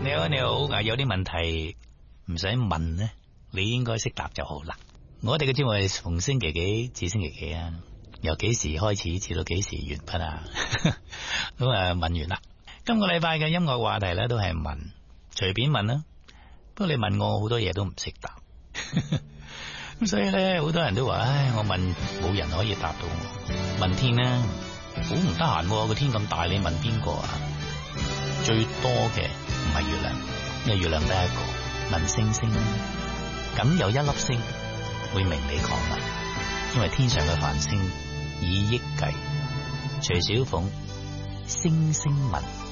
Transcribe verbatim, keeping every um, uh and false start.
你好，你好。啊，有啲問題唔使問咧，你應該識答就好啦。我哋嘅節目係逢星期幾至星期幾啊？由幾時開始至到幾時完畢啊？咁啊，問完啦。今個禮拜嘅音樂話題咧都係問，隨便問啦。不過你問我好多嘢都唔識答，咁所以咧好多人都話，唉，我問冇人可以答到我。問天啦，好唔得閒，個天咁大，你問邊個啊？最多嘅唔係月亮，因為月亮得一個。問星星，咁有一粒星會明你講乜，因為天上嘅繁星以億計。徐小鳳，星星問。